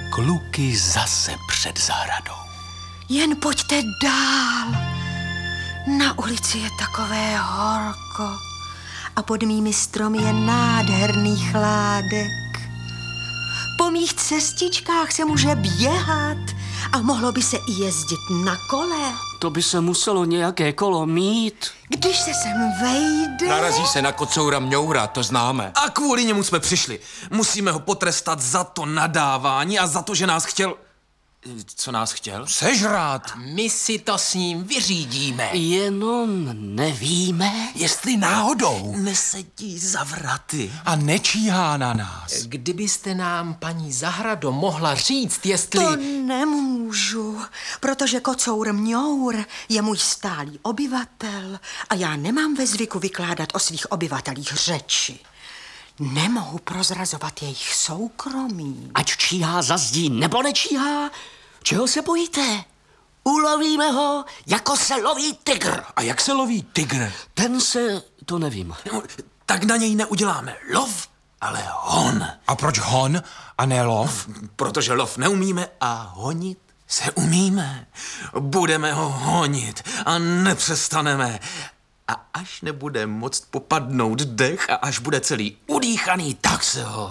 kluky zase před zahradou. Jen pojďte dál. Na ulici je takové horko a pod mými stromy je nádherný chládek. Po mých cestičkách se může běhat a mohlo by se i jezdit na kole. To by se muselo nějaké kolo mít. Když se sem vejde... Narazí se na kocoura mňoura, to známe. A kvůli němu jsme přišli. Musíme ho potrestat za to nadávání a za to, že nás chtěl... Co nás chtěl? Sežrát. My si to s ním vyřídíme. Jenom nevíme. Jestli náhodou. Nesedí za vraty. A nečíhá na nás. Kdybyste nám, paní Zahrado, mohla říct, jestli... To nemůžu, protože kocour mňour je můj stálý obyvatel a já nemám ve zvyku vykládat o svých obyvatelích řeči. Nemohu prozrazovat jejich soukromí. Ať číhá za zdí nebo nečíhá, čeho se bojíte? Ulovíme ho, jako se loví tygr. A jak se loví tygr? To nevím. No, tak na něj neuděláme lov, ale hon. A proč hon a ne lov? Protože lov neumíme a honit se umíme. Budeme ho honit a nepřestaneme. A až nebude moct popadnout dech a až bude celý udýchaný, tak se ho